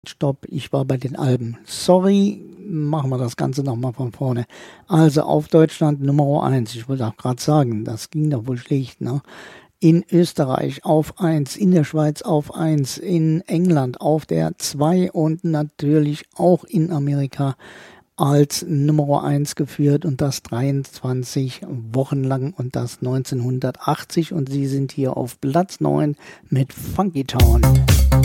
Stopp, ich war bei den Alben. Sorry, machen wir das Ganze nochmal von vorne. Also auf Deutschland Nummer 1. Ich wollte auch gerade sagen, das ging doch wohl schlecht, ne? In Österreich auf 1, in der Schweiz auf 1, in England auf der 2 und natürlich auch in Amerika als Nummer 1 geführt und das 23 Wochen lang und das 1980 und sie sind hier auf Platz 9 mit Funky Town.